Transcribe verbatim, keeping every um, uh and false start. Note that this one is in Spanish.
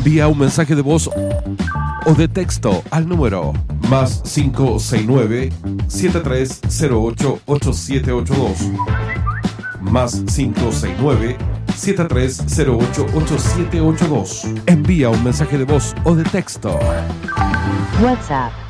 Envía un mensaje de voz o de texto al número más cinco seis nueve, siete tres cero ocho, ocho siete ocho dos. Más cinco seis nueve, siete tres cero ocho, ocho siete ocho dos. Envía un mensaje de voz o de texto. WhatsApp